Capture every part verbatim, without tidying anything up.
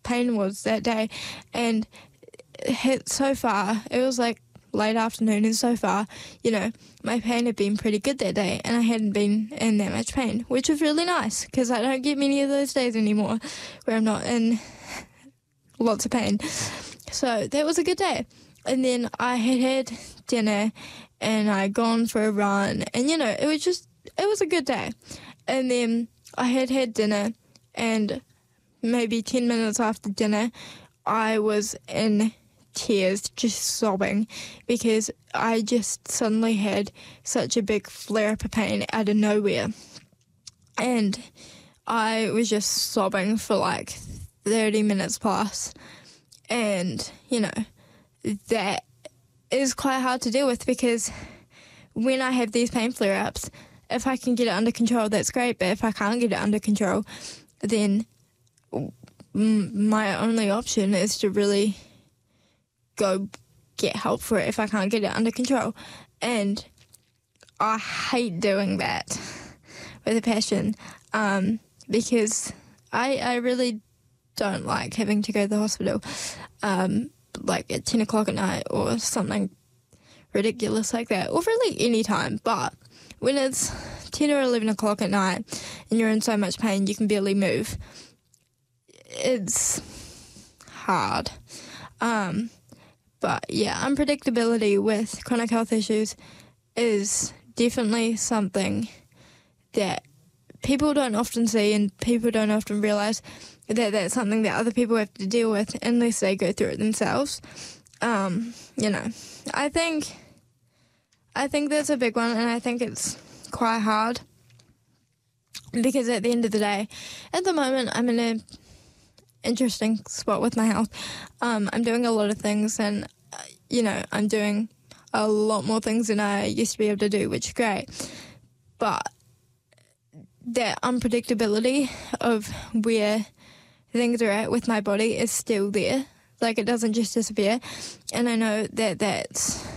pain was that day. And it hit so far, it was like late afternoon, and so far, you know, my pain had been pretty good that day, and I hadn't been in that much pain, which was really nice, because I don't get many of those days anymore where I'm not in lots of pain. So that was a good day. And then I had had dinner, and I'd gone for a run, and, you know, it was just, it was a good day. And then I had had dinner, and maybe ten minutes after dinner, I was in tears, just sobbing, because I just suddenly had such a big flare-up of pain out of nowhere. And I was just sobbing for like thirty minutes plus. And, you know, that is quite hard to deal with, because when I have these pain flare-ups, if I can get it under control, that's great. But if I can't get it under control, then my only option is to really go get help for it if I can't get it under control. And I hate doing that with a passion, um, because I, I really don't like having to go to the hospital, um, like at ten o'clock at night or something ridiculous like that, or really any time. But when it's ten or eleven o'clock at night and you're in so much pain you can barely move, it's hard. Um, but yeah, unpredictability with chronic health issues is definitely something that people don't often see, and people don't often realise that that's something that other people have to deal with unless they go through it themselves. Um, you know, I think I think that's a big one, and I think it's quite hard, because at the end of the day, at the moment, I'm in a interesting spot with my health. Um, I'm doing a lot of things, and, uh, you know, I'm doing a lot more things than I used to be able to do, which is great. But that unpredictability of where things are at with my body is still there. Like, it doesn't just disappear. And I know that that's...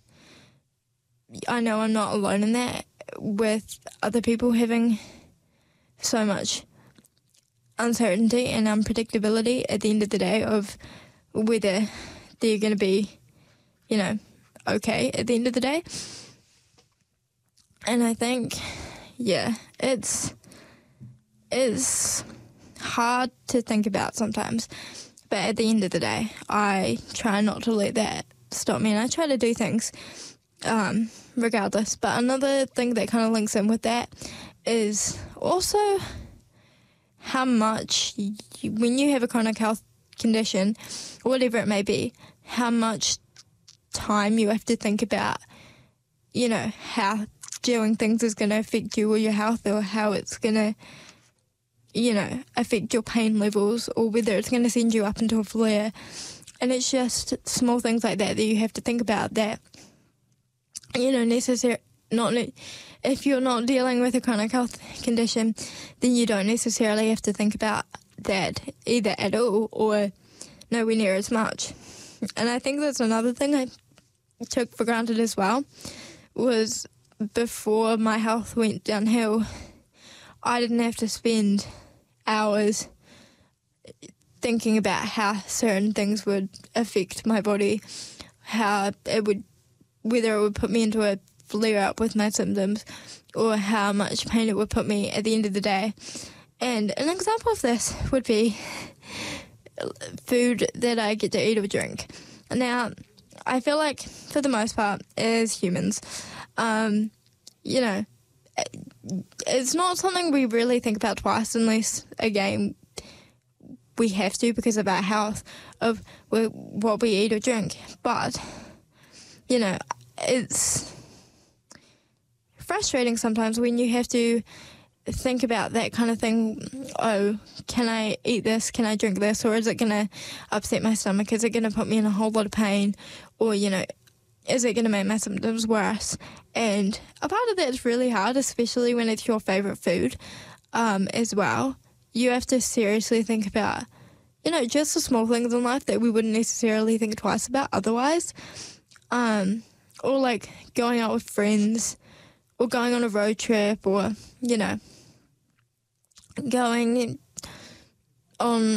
I know I'm not alone in that, with other people having so much uncertainty and unpredictability at the end of the day of whether they're going to be, you know, okay at the end of the day. And I think, yeah, it's it's hard to think about sometimes. But at the end of the day, I try not to let that stop me, and I try to do things um, regardless. But another thing that kind of links in with that is also how much, you, when you have a chronic health condition, whatever it may be, how much time you have to think about, you know, how doing things is going to affect you or your health, or how it's going to, you know, affect your pain levels, or whether it's going to send you up into a flare. And it's just small things like that that you have to think about, that, you know, necessary, not, if you're not dealing with a chronic health condition, then you don't necessarily have to think about that either at all, or nowhere near as much. And I think that's another thing I took for granted as well, was before my health went downhill, I didn't have to spend hours thinking about how certain things would affect my body, how it would, whether it would put me into a flare-up with my symptoms, or how much pain it would put me at the end of the day. And an example of this would be food that I get to eat or drink. Now, I feel like, for the most part, as humans, um, you know, it's not something we really think about twice, unless, again, we have to because of our health, of what we eat or drink. But, you know, it's frustrating sometimes when you have to think about that kind of thing. Oh, can I eat this? Can I drink this? Or is it going to upset my stomach? Is it going to put me in a whole lot of pain? Or, you know, is it going to make my symptoms worse? And a part of that's really hard, especially when it's your favourite food um, as well. You have to seriously think about, you know, just the small things in life that we wouldn't necessarily think twice about otherwise. Um, or, like, going out with friends, or going on a road trip, or, you know, going on